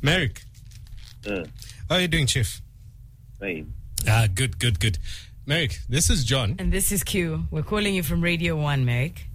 Merrick. How are you doing, Chief? Fine. Good. Merrick, this is John. And this is Q. We're calling you from Radio 1, Merrick.